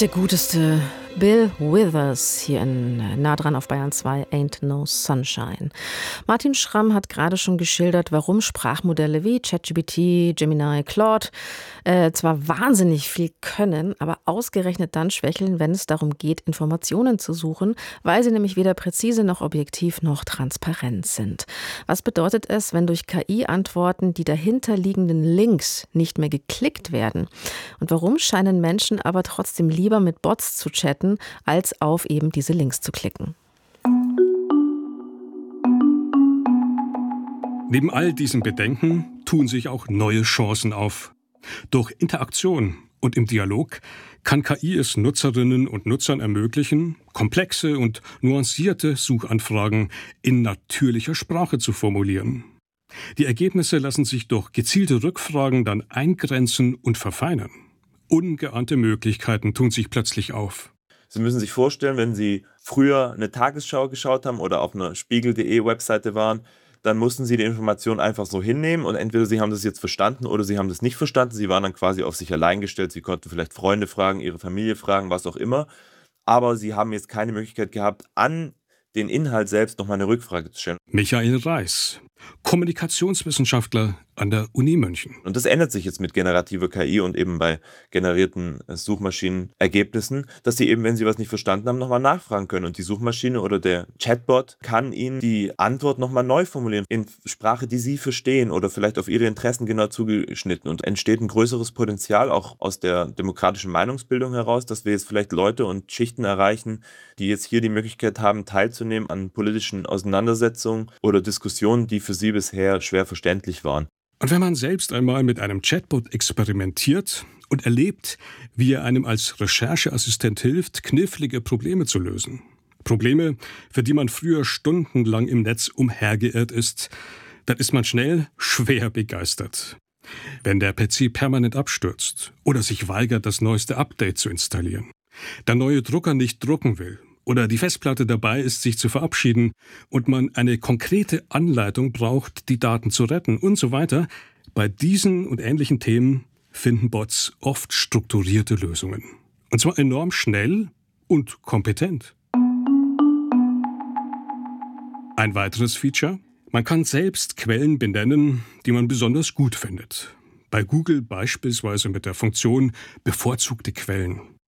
Der guteste Bill Withers hier in nah dran auf Bayern 2, Ain't No Sunshine. Martin Schramm hat gerade schon geschildert, warum Sprachmodelle wie ChatGPT, Gemini, Claude zwar wahnsinnig viel können, aber ausgerechnet dann schwächeln, wenn es darum geht, Informationen zu suchen, weil sie nämlich weder präzise noch objektiv noch transparent sind. Was bedeutet es, wenn durch KI-Antworten die dahinterliegenden Links nicht mehr geklickt werden? Und warum scheinen Menschen aber trotzdem lieber mit Bots zu chatten, als auf eben diese Links zu klicken? Neben all diesen Bedenken tun sich auch neue Chancen auf. Durch Interaktion und im Dialog kann KI es Nutzerinnen und Nutzern ermöglichen, komplexe und nuancierte Suchanfragen in natürlicher Sprache zu formulieren. Die Ergebnisse lassen sich durch gezielte Rückfragen dann eingrenzen und verfeinern. Ungeahnte Möglichkeiten tun sich plötzlich auf. Sie müssen sich vorstellen, wenn Sie früher eine Tagesschau geschaut haben oder auf einer Spiegel.de Webseite waren, dann mussten Sie die Information einfach so hinnehmen und entweder Sie haben das jetzt verstanden oder Sie haben das nicht verstanden. Sie waren dann quasi auf sich allein gestellt. Sie konnten vielleicht Freunde fragen, Ihre Familie fragen, was auch immer. Aber Sie haben jetzt keine Möglichkeit gehabt, an den Inhalt selbst nochmal eine Rückfrage zu stellen. Michael Reis, Kommunikationswissenschaftler an der Uni München. Und das ändert sich jetzt mit generativer KI und eben bei generierten Suchmaschinenergebnissen, dass Sie eben, wenn Sie was nicht verstanden haben, nochmal nachfragen können. Und die Suchmaschine oder der Chatbot kann Ihnen die Antwort nochmal neu formulieren, in Sprache, die Sie verstehen oder vielleicht auf Ihre Interessen genau zugeschnitten. Und entsteht ein größeres Potenzial auch aus der demokratischen Meinungsbildung heraus, dass wir jetzt vielleicht Leute und Schichten erreichen, die jetzt hier die Möglichkeit haben, teilzunehmen an politischen Auseinandersetzungen oder Diskussionen, die für sie bisher schwer verständlich waren. Und wenn man selbst einmal mit einem Chatbot experimentiert und erlebt, wie er einem als Rechercheassistent hilft, knifflige Probleme zu lösen. Probleme, für die man früher stundenlang im Netz umhergeirrt ist, dann ist man schnell schwer begeistert. Wenn der PC permanent abstürzt oder sich weigert, das neueste Update zu installieren, der neue Drucker nicht drucken will oder die Festplatte dabei ist, sich zu verabschieden und man eine konkrete Anleitung braucht, die Daten zu retten und so weiter. Bei diesen und ähnlichen Themen finden Bots oft strukturierte Lösungen. Und zwar enorm schnell und kompetent. Ein weiteres Feature: Man kann selbst Quellen benennen, die man besonders gut findet. Bei Google beispielsweise mit der Funktion bevorzugte Quellen.